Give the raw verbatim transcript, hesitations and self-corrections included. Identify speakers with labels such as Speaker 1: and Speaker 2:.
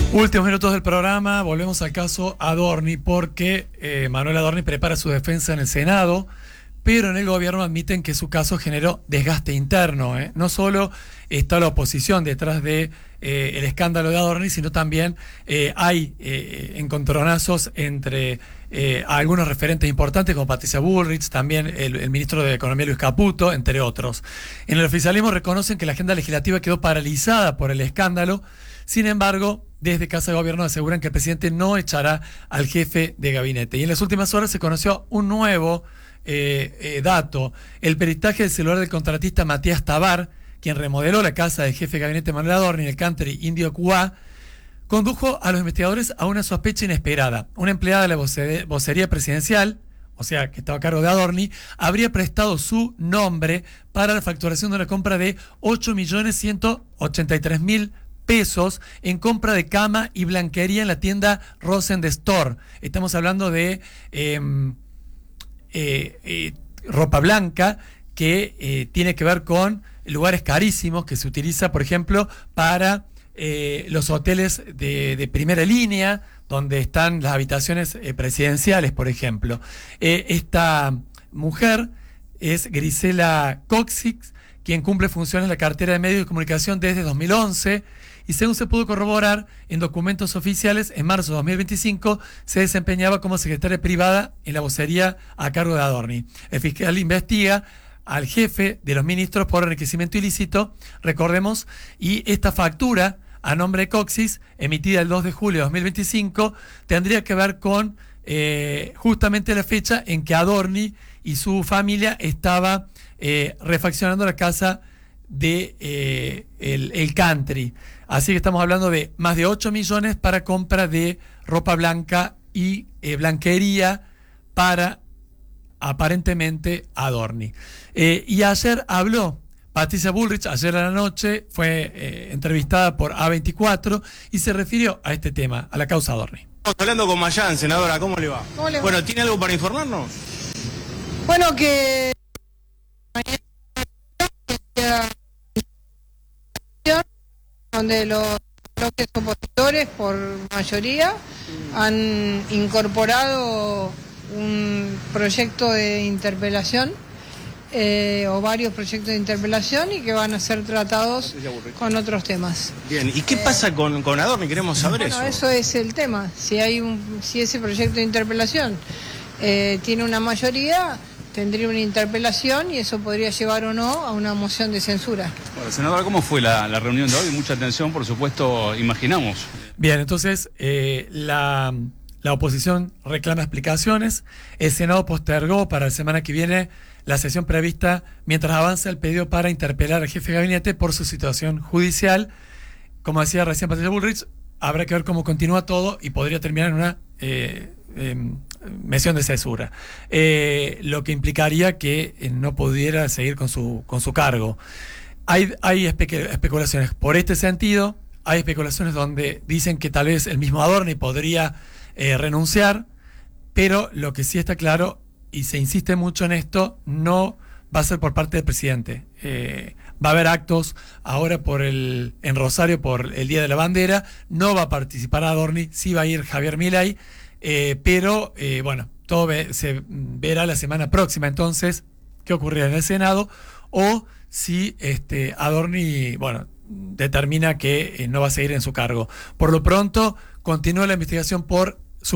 Speaker 1: Últimos minutos del programa, volvemos al caso Adorni, porque eh, Manuel Adorni prepara su defensa en el Senado, pero en el gobierno admiten que su caso generó desgaste interno. ¿eh? No solo está la oposición detrás de eh, el escándalo de Adorni, sino también eh, hay eh, encontronazos entre eh, algunos referentes importantes como Patricia Bullrich, también el, el ministro de Economía Luis Caputo, entre otros. En el oficialismo reconocen que la agenda legislativa quedó paralizada por el escándalo. Sin embargo, desde Casa de Gobierno aseguran que el presidente no echará al jefe de gabinete. Y en las últimas horas se conoció un nuevo eh, eh, dato. El peritaje del celular del contratista Matías Tabar, quien remodeló la casa del jefe de gabinete Manuel Adorni en el country Indio Cuá, condujo a los investigadores a una sospecha inesperada. Una empleada de la voce- vocería presidencial, o sea, que estaba a cargo de Adorni, habría prestado su nombre para la facturación de una compra de ocho millones ciento ochenta y tres mil pesos en compra de cama y blanquería en la tienda Rosen de Store. Estamos hablando de eh, eh, eh, ropa blanca que eh, tiene que ver con lugares carísimos que se utiliza, por ejemplo, para eh, los hoteles de, de primera línea, donde están las habitaciones eh, presidenciales, por ejemplo. Eh, esta mujer es Grisela Coxix, quien cumple funciones en la cartera de medios de comunicación desde dos mil once, y según se pudo corroborar en documentos oficiales, en marzo de dos mil veinticinco se desempeñaba como secretaria privada en la vocería a cargo de Adorni. El fiscal investiga al jefe de los ministros por enriquecimiento ilícito, recordemos, y esta factura a nombre de Coxis, emitida el dos de julio de dos mil veinticinco, tendría que ver con eh, justamente la fecha en que Adorni y su familia estaba eh, refaccionando la casa de eh, el, el country. Así que estamos hablando de más de ocho millones para compra de ropa blanca y eh, blanquería para aparentemente Adorni. Eh, y ayer habló Patricia Bullrich, ayer a la noche fue eh, entrevistada por A veinticuatro y se refirió a este tema, a la causa Adorni.
Speaker 2: Estamos hablando con Mayán, senadora, ¿cómo le va?
Speaker 3: ¿Cómo le va?
Speaker 2: Bueno, ¿tiene algo para informarnos?
Speaker 3: Bueno, que donde los bloques opositores por mayoría han incorporado un proyecto de interpelación eh, o varios proyectos de interpelación y que van a ser tratados con otros temas.
Speaker 2: Bien, ¿y qué eh, pasa con, con Adorni? Queremos saber
Speaker 3: bueno,
Speaker 2: eso.
Speaker 3: Eso es el tema. Si hay un, si ese proyecto de interpelación eh, tiene una mayoría, tendría una interpelación y eso podría llevar o no a una moción de censura.
Speaker 4: Bueno, senadora, ¿cómo fue la, la reunión de hoy? Mucha atención, por supuesto, imaginamos.
Speaker 1: Bien, entonces eh, la, la oposición reclama explicaciones. El Senado postergó para la semana que viene la sesión prevista mientras avanza el pedido para interpelar al jefe de gabinete por su situación judicial. Como decía recién Patricia Bullrich, habrá que ver cómo continúa todo y podría terminar en una Eh, Eh, mención de censura, eh, lo que implicaría que eh, no pudiera seguir con su, con su cargo. Hay, hay espe- especulaciones por este sentido, hay especulaciones donde dicen que tal vez el mismo Adorni podría eh, renunciar, pero lo que sí está claro, y se insiste mucho en esto, no va a ser por parte del presidente. Eh, va a haber actos ahora por el, en Rosario por el Día de la Bandera, no va a participar Adorni, sí va a ir Javier Milei. Eh, pero, eh, bueno, todo ve, se verá la semana próxima entonces qué ocurrirá en el Senado o si este, Adorni, bueno, determina que eh, no va a seguir en su cargo. Por lo pronto, continúa la investigación por